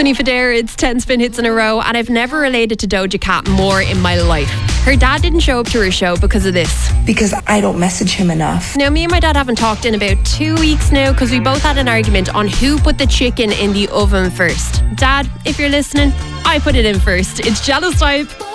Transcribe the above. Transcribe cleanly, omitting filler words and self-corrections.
Sonny Fodera, it's 10 spin hits in a row, and I've never related to Doja Cat more in my life. Her dad didn't show up to her show because of this. Because I don't message him enough. Now, me and my dad haven't talked in about 2 weeks now because we both had an argument on who put the chicken in the oven first. Dad, if you're listening, I put it in first. It's Jealous Type.